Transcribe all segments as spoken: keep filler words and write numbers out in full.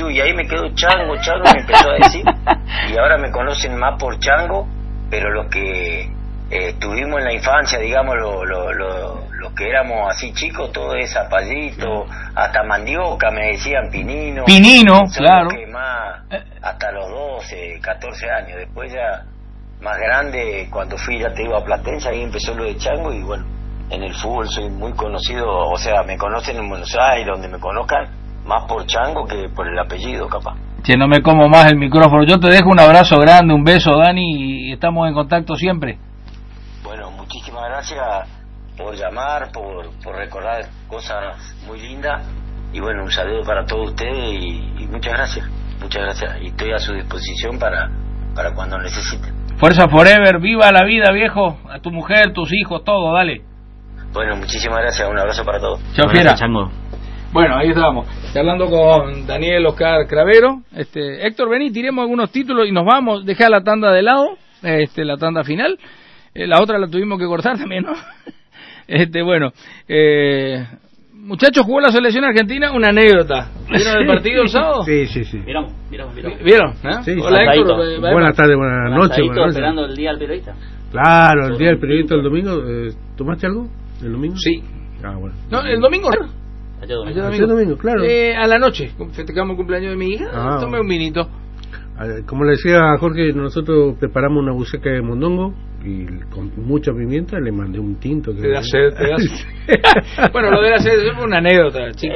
chivo, y ahí me quedó Chango, Chango me empezó a decir, y ahora me conocen más por Chango, pero los que eh, estuvimos en la infancia, digamos, los lo, lo, lo que éramos así chicos, todo es Zapallito, hasta Mandioca me decían Pinino. Pinino, claro. Que más, hasta los doce, catorce años, después ya más grande, cuando fui, ya te digo, a Platense, ahí empezó lo de Chango, y bueno, en el fútbol soy muy conocido, o sea, me conocen en Buenos Aires, donde me conozcan, más por Chango que por el apellido, capaz. Che, no me como más el micrófono. Yo te dejo un abrazo grande, un beso, Dani, y estamos en contacto siempre. Bueno, muchísimas gracias por llamar, por, por recordar cosas muy lindas, y bueno, un saludo para todos ustedes, y, y muchas gracias, muchas gracias, y estoy a su disposición para, para cuando necesiten. Fuerza forever, viva la vida, viejo, a tu mujer, tus hijos, todo, dale. Bueno, muchísimas gracias, un abrazo para todos. Chao, fiera. Chango. Bueno, ahí estábamos, hablando con Daniel Oscar Cravero. Este, Héctor, vení, tiremos algunos títulos y nos vamos. Dejá la tanda de lado, este, la tanda final. Eh, la otra la tuvimos que cortar también, ¿no? Este, bueno, eh, muchachos, jugó la selección argentina, una anécdota. ¿Vieron el partido el sábado? Sí, sí, sí. ¿Vieron? ¿Vieron? ¿Vieron? ¿Vieron? ¿Eh? Sí, Hola, Héctor. Buenas tardes, buenas noches. Buenas noches. Esperando el día del periodista. Claro, el día del periodista el domingo. Eh, ¿Tomaste algo el domingo? Sí. Ah, bueno. No, el domingo. Ayer domingo. Ayer Ayer domingo, claro. Eh, a la noche, festejamos el cumpleaños de mi hija, Ah, tomé un vinito. Como le decía a Jorge, nosotros preparamos una buceca de mondongo y con mucha pimienta le mandé un tinto. Que te da sed, te da sed. Bueno, lo de la sed es una anécdota, chicos.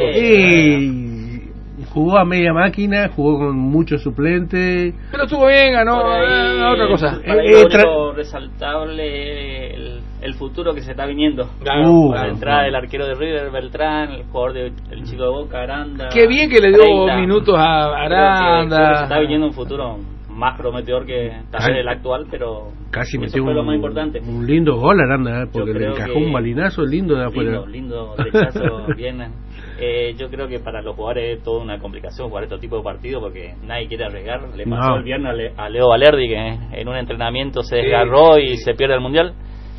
Y jugó a media máquina, jugó con muchos suplentes. Pero estuvo bien, ganó. Ahí, eh, otra cosa. Para Eh, lo eh, único resaltable el, el futuro que se está viniendo. Claro, Uh, la claro, entrada claro. del arquero de River, Beltrán, el jugador de, el chico de Boca, Aranda. Qué bien que le dio Freita. minutos a Creo que- Aranda. creo que se está viniendo un futuro más prometedor que tal vez Ay, el actual, pero Casi eso metió fue un, lo más importante. un lindo gol Aranda, ¿eh? Porque Yo le creo encajó que- un balinazo lindo de afuera. Lindo, lindo derechazo, bien. Eh, yo creo que para los jugadores es toda una complicación jugar este tipo de partidos porque nadie quiere arriesgar. Le pasó No. el viernes a, Le- a Leo Valerdi que en un entrenamiento se desgarró Sí, y sí. se pierde el mundial.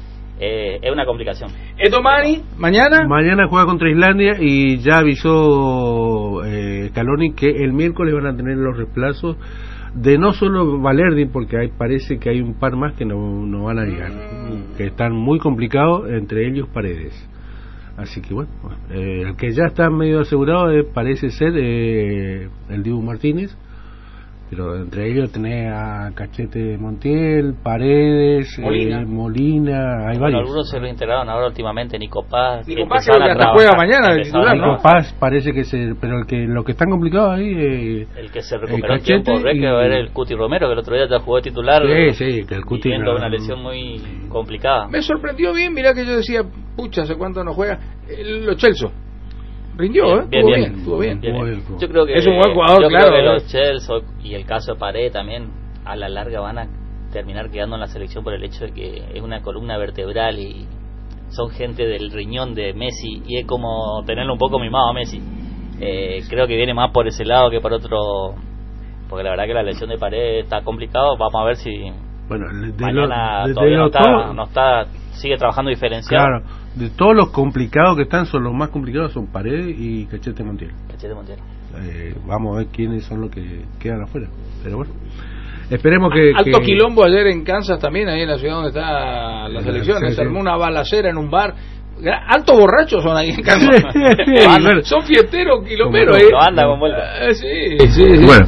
Eh, es una complicación. Esto Mani, mañana. Mañana juega contra Islandia y ya avisó eh, Scaloni que el miércoles van a tener los reemplazos de no solo Valerdi, porque hay, parece que hay un par más que no, no van a llegar, Mm. que están muy complicados, entre ellos Paredes. Así que bueno, eh, el que ya está medio asegurado eh, parece ser eh, el Dibu Martínez, pero entre ellos tenés a Cachete Montiel, Paredes, Molina, eh, Molina hay Bueno, varios. algunos se reintegraron ahora últimamente, Nico Paz. Nico que Paz empezaron creo que a hasta trabajar, juega mañana de empezaron titular, a ¿no? Nico trabajar. Paz parece que se, pero el que lo que están complicados ahí eh, El que se recuperó en Cachete tiempo récord y- era el Cuti Romero, que el otro día ya jugó de titular. Sí, sí, que el Cuti viviendo no- una lesión muy complicada. Me sorprendió bien, mirá que yo decía, pucha, ¿hace cuánto no juega? El, los Chelsea. Rindió, ¿eh? Bien, Estuvo bien, bien, estuvo bien. Bien, Muy bien. bien. Yo creo que Es un buen jugador, yo claro, creo que ¿eh? los Chelsea y el caso de Paredes también a la larga van a terminar quedando en la selección por el hecho de que es una columna vertebral y son gente del riñón de Messi y es como tenerlo un poco mimado a Messi. Eh, creo que viene más por ese lado que por otro, porque la verdad que la lesión de Paredes está complicado. Vamos a ver si bueno, de mañana lo- de- de todavía lo no está, todo- no está, sigue trabajando diferenciado. claro, de todos los complicados que están, son los más complicados son Paredes y Cachete Montiel. Cachete Montiel. Eh, vamos a ver quiénes son los que quedan afuera, pero bueno, esperemos que Alto que- quilombo ayer en Kansas también, ahí en la ciudad donde está la Sí, selección. sí, Se sí. armó una balacera en un bar. Gra- Altos borrachos son ahí en Kansas. Sí, bueno. Son fiesteros, quilomberos. Como ¿eh? No anda con vuelta. Eh, sí, sí, sí. Bueno,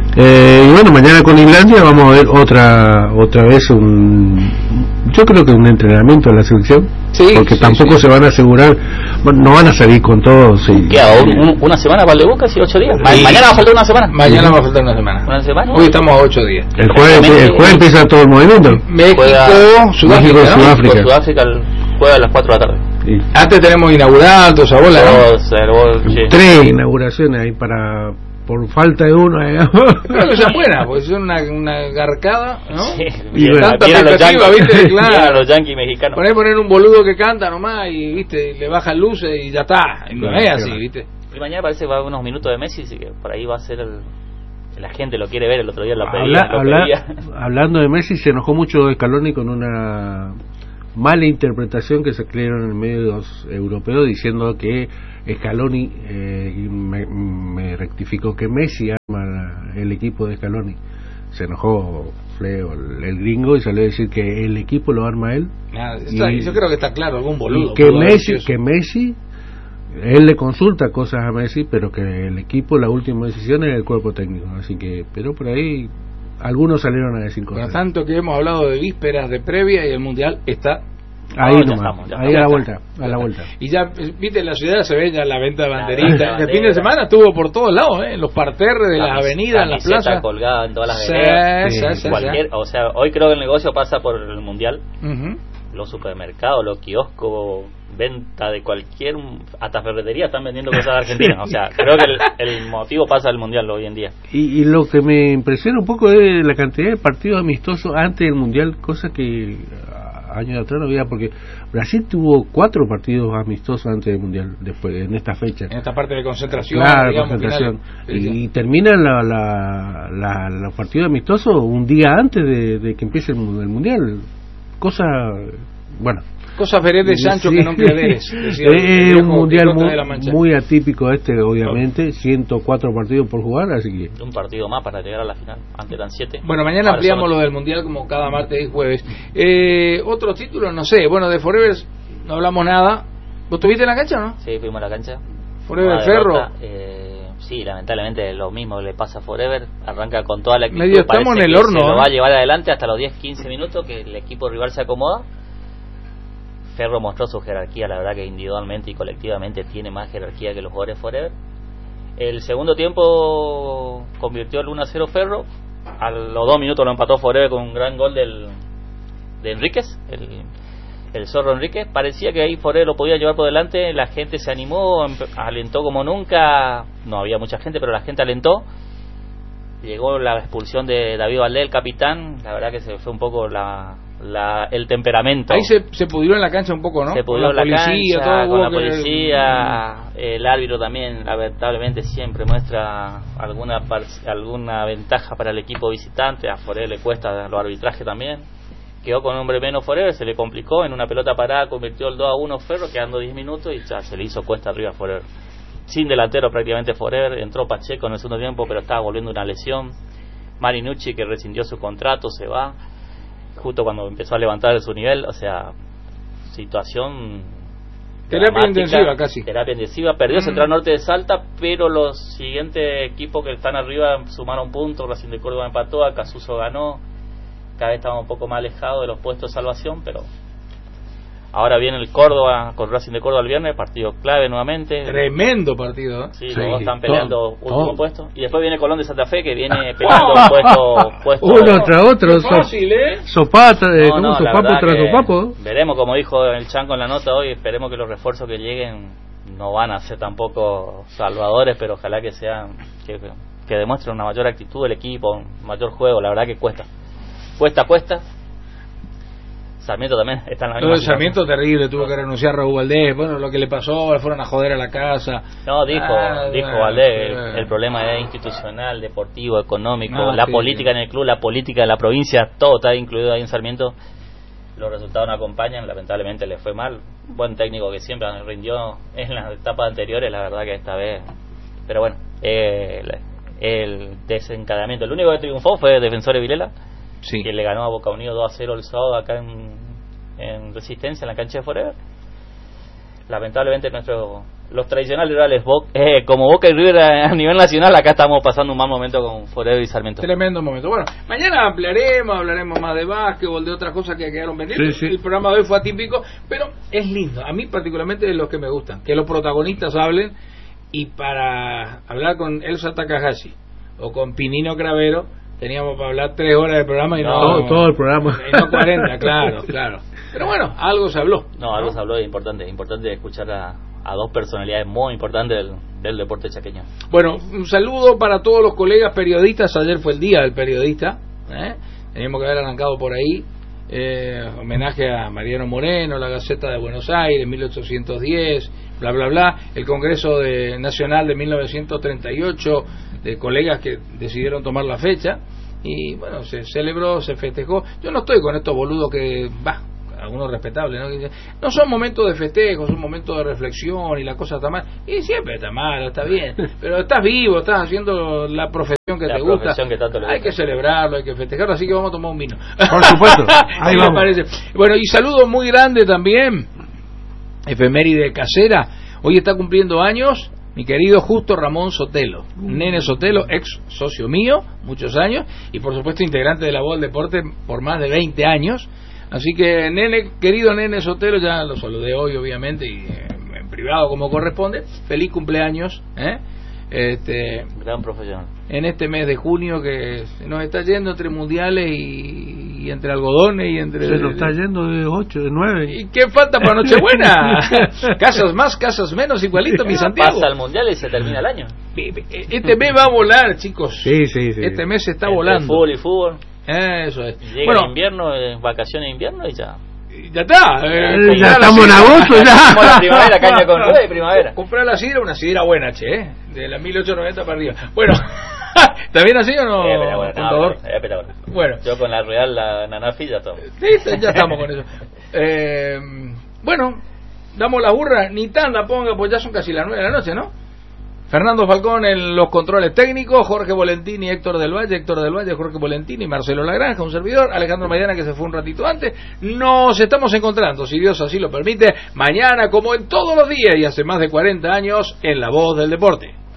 eh, y bueno, mañana con Islandia vamos a ver otra otra vez un, yo creo que un entrenamiento de la selección, Sí, porque sí, tampoco sí. se van a asegurar, bueno, no van a salir con todos. Sí. Queda un- un- una semana para el de Boca, y ocho días. Ma- Sí. Mañana va a faltar una semana. Mañana va a faltar una semana. Una semana. Hoy estamos a ocho días. El jueves, el jueves empieza todo el movimiento. México, Juega- Sudáfrica, México, ¿no? Sudáfrica. Sudáfrica el- juega a las cuatro de la tarde. Y Antes tenemos inaugural, toda esa bola, ¿no? Dos, el gol, sí. tres inauguraciones ahí para, por falta de uno, digamos. Espero que sea buena, porque son una, una garcada, ¿no? Sí, Y bien, bueno, tanta bien a los expectativa, yanquis. ¿viste? Claro. Bien a los yanquis mexicanos. Poner, poner un boludo que canta nomás y, viste, le bajan luces y ya está. No Claro, es así, claro. ¿viste? Y mañana parece que va a haber unos minutos de Messi, así que por ahí va a ser el... La gente lo quiere ver, el otro día lo pedía, Habla- lo habla- pedía. hablando de Messi, se enojó mucho Scaloni con una mala interpretación que se crearon en medios europeos diciendo que Scaloni eh, me, me rectificó que Messi ama el equipo de Scaloni. Se enojó Fleo, el, el gringo, y salió a decir que el equipo lo arma él. Ah, está, y, yo creo que está claro, algún boludo. Y que Messi, que Messi, él le consulta cosas a Messi, pero que el equipo, la última decisión es el cuerpo técnico. Así que, pero por ahí algunos salieron a decir cosas. Por tanto que hemos hablado de vísperas de previa y el Mundial está ahí no, nomás, estamos, ya ahí estamos. a la vuelta, a la vuelta. Y ya, viste, en la ciudad se ve ya la venta de banderitas. La El fin de semana estuvo por todos lados, ¿eh? En los parterres de las avenidas, en las plazas. Colgada en todas las Sí, veredas. sí, Sí. sí, Cualquier, sí. o sea, hoy creo que el negocio pasa por el Mundial. Ujú. Los supermercados, los kioscos, venta de cualquier, hasta ferretería están vendiendo cosas de Argentina. O sea, creo que el, el motivo pasa al Mundial hoy en día. Y, y lo que me impresiona un poco es la cantidad de partidos amistosos antes del Mundial, cosa que ah, años atrás no había, porque Brasil tuvo cuatro partidos amistosos antes del Mundial, después en esta fecha. En esta parte de concentración. Claro, digamos, concentración. final. Sí, Y, sí. y terminan la, la, la, los partidos amistosos un día antes de, de que empiece el, mu- el Mundial. Cosa, bueno. Cosas veré de Sancho Sí. que no creeres. Decía el Es viejo un mundial Quijote muy, de la Mancha. muy atípico este, obviamente. ciento cuatro partidos por jugar, así que. Un partido más para llegar a la final. Antes eran siete. Bueno, mañana Ahora ampliamos son lo del Mundial como cada martes y jueves. Eh, otro título, no sé. Bueno, de Forever no hablamos nada. ¿Vos estuviste en la cancha o no? Sí, fuimos a la cancha. Forever Una Ferro. derrota, eh, sí, lamentablemente lo mismo le pasa a Forever. Arranca con toda la actitud. Medio estamos parece en el que horno, se lo ¿eh? va a llevar adelante hasta los diez quince minutos que el equipo rival se acomoda. Ferro mostró su jerarquía, la verdad que individualmente y colectivamente tiene más jerarquía que los jugadores Forever. El segundo tiempo convirtió el uno a cero Ferro. A los dos minutos lo empató Forever con un gran gol del de Enríquez, el, el zorro Enríquez. Parecía que ahí Forever lo podía llevar por delante. La gente se animó, alentó como nunca. No había mucha gente, pero la gente alentó. Llegó la expulsión de David Valdés, el capitán. La verdad que se fue un poco la, la el temperamento. Ahí se, se pudrió en la cancha un poco, ¿no? Se Con pudrió la la policía, cancha, todo, con hubo la que- policía, el árbitro también, lamentablemente siempre muestra alguna par- alguna ventaja para el equipo visitante. A Forever le cuesta los arbitrajes también. Quedó con un hombre menos Forever, se le complicó, en una pelota parada convirtió el dos a uno Ferro, quedando diez minutos y ya se le hizo cuesta arriba a Forever. Sin delantero prácticamente Forever, entró Pacheco en el segundo tiempo, pero estaba volviendo una lesión. Marinucci, que rescindió su contrato, se va justo cuando empezó a levantar su nivel. O sea, situación Terapia dramática, intensiva casi. terapia intensiva. Perdió Mm. Central Norte de Salta, pero los siguientes equipos que están arriba sumaron puntos. Racing de Córdoba empató, Acasuso ganó. Cada vez estamos un poco más alejados de los puestos de salvación, pero ahora viene el Córdoba con Racing deÓrdoba el viernes, partido clave nuevamente. Tremendo partido, ¿eh? Sí, Sí, los dos están peleando todo, último todo. puesto. Y después viene Colón de Santa Fe, que viene peleando puesto, puesto Uno tras otro, Qué fácil, ¿eh? sopata, eh, No, ¿cómo? no, la sopapo verdad tras que sopapo. veremos, como dijo el Chanco en la nota hoy, esperemos que los refuerzos que lleguen no van a ser tampoco salvadores, pero ojalá que sean, que, que demuestren una mayor actitud del equipo, un mayor juego. La verdad que cuesta, cuesta, cuesta. Sarmiento también está en la Lo misma de Sarmiento terrible, tuvo que renunciar Raúl Valdés. Bueno, lo que le pasó, le fueron a joder a la casa. No, dijo, Ah, dijo bueno, Valdés, sí. el, el problema es institucional, deportivo, económico, No, la sí, política sí. en el club, la política de la provincia, todo está incluido ahí en Sarmiento. Los resultados no acompañan, lamentablemente le fue mal. Buen técnico que siempre rindió en las etapas anteriores, la verdad que esta vez. Pero bueno, eh, el, el desencadenamiento. El único que triunfó fue Defensores Vilela, Sí. que le ganó a Boca Unido dos a cero el sábado acá en, en Resistencia, en la cancha de Forever. Lamentablemente nuestro, los tradicionales rivales Bo- eh, como Boca y River a, a nivel nacional, acá estamos pasando un mal momento con Forever y Sarmiento. Tremendo momento. Bueno, mañana ampliaremos, hablaremos más de básquetbol, de otras cosas que quedaron pendientes. Sí, sí. El programa de hoy fue atípico, pero es lindo. A mí particularmente de los que me gustan, que los protagonistas hablen. Y para hablar con Elsa Takahashi o con Pinino Cravero, teníamos para hablar tres horas de programa y no, Todo, todo el programa. y no cuarenta, claro, claro. Pero bueno, algo se habló. No, algo se habló de importante, importante escuchar a, a dos personalidades muy importantes del, del deporte chaqueño. Bueno, un saludo para todos los colegas periodistas. Ayer fue el día del periodista, ¿eh? Teníamos que haber arrancado por ahí. Eh, homenaje a Mariano Moreno, la Gaceta de Buenos Aires, mil ochocientos diez, bla bla bla, el Congreso de, Nacional de mil novecientos treinta y ocho, de colegas que decidieron tomar la fecha y bueno, se celebró, se festejó. Yo no estoy con estos boludos que, bah, algunos respetables, ¿no? Que dicen, no son momentos de festejo, son momentos de reflexión y la cosa está mal. Y siempre está mal, está bien, pero estás vivo, estás haciendo la profesión que la te gusta, que tanto le hay gusta. que celebrarlo, hay que festejarlo, así que vamos a tomar un vino. Por supuesto, ahí me vamos. parece. Bueno, y saludo muy grande también, efeméride casera, hoy está cumpliendo años mi querido Justo Ramón Sotelo, Nene Sotelo, ex socio mío, muchos años, y por supuesto integrante de La Voz del Deporte por más de veinte años. Así que, nene, querido Nene Sotelo, ya lo saludé hoy, obviamente, y eh, en privado como corresponde. Feliz cumpleaños, ¿eh? Este, gran profesional. En este mes de junio que se nos está yendo entre mundiales y, y entre algodones y entre... Se nos está yendo de ocho, de nueve. ¿Y qué falta para Nochebuena? Casas más, casas menos, igualito, mi Santiago. Pasa el mundial y se termina el año. Este mes va a volar, chicos. Sí, sí, sí. Este mes se está Entre volando. Fútbol y fútbol. Eso es. Llega Bueno, el invierno, eh, vacaciones de invierno y ya. Ya está. Eh, Eh, ya la estamos en sidra. agosto, ya. Como la primavera, caña con rueda y primavera. Comprar la sidra, una sidra buena, che, ¿eh? De la mil ochocientos noventa para arriba. Bueno, ¿está bien así o no, Eh, pero bueno, contador? no, eh, pero bueno. Bueno, Yo con la Real, la Nanafi, ya todo. listo, ya estamos con eso. Eh, bueno, damos la burra, ni tan la ponga, pues ya son casi las nueve de la noche, ¿no? Fernando Falcón en los controles técnicos, Jorge Volentini, Héctor del Valle, Héctor del Valle, Jorge Volentini, Marcelo Lagranja, un servidor, Alejandro Maidana, que se fue un ratito antes. Nos estamos encontrando, si Dios así lo permite, mañana como en todos los días y hace más de cuarenta años en La Voz del Deporte.